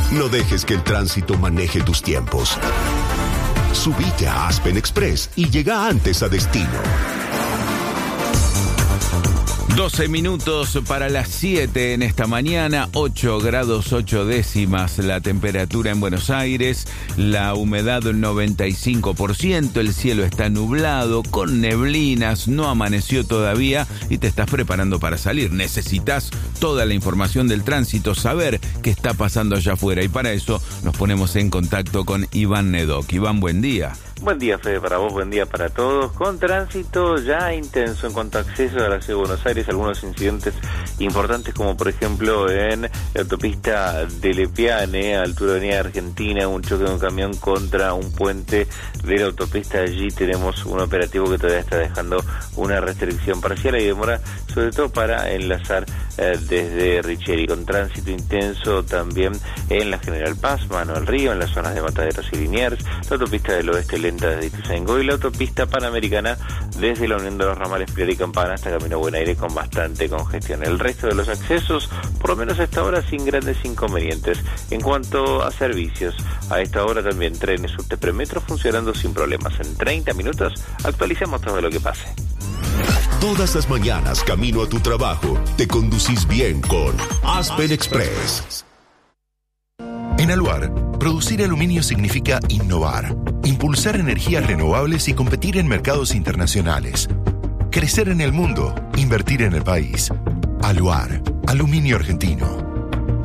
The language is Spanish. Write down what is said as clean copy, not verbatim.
No dejes que el tránsito maneje tus tiempos. Subite a Aspen Express y llega antes a destino. 12 minutos para las 7 en esta mañana, 8 grados 8 décimas la temperatura en Buenos Aires, la humedad 95%, el cielo está nublado, con neblinas, no amaneció todavía y te estás preparando para salir. Necesitas toda la información del tránsito, saber qué está pasando allá afuera, y para eso nos ponemos en contacto con Iván Nedoc. Iván, buen día. Buen día, Fede, para vos, buen día para todos. Con tránsito ya intenso en cuanto a acceso a la ciudad de Buenos Aires, algunos incidentes importantes como por ejemplo en la autopista de Lepiane, a altura de Avenida Argentina, un choque de un camión contra un puente de la autopista. Allí tenemos un operativo que todavía está dejando una restricción parcial y demora, sobre todo para enlazar desde Richeri. Con tránsito intenso también en la General Paz, Manuel Río, en las zonas de Mataderos y Liniers, la autopista del Oeste lenta desde Ituzaingó y la autopista panamericana desde la unión de los ramales Pilar y Campana hasta Camino Buen Aire con bastante congestión. El resto de los accesos, por lo menos a esta hora, sin grandes inconvenientes. En cuanto a servicios, a esta hora también trenes subte premetro funcionando sin problemas. En 30 minutos actualizamos todo lo que pase. Todas las mañanas, camino a tu trabajo, te conducís bien con Aspen Express. En Aluar, producir aluminio significa innovar, impulsar energías renovables y competir en mercados internacionales. Crecer en el mundo, invertir en el país. Aluar, aluminio argentino.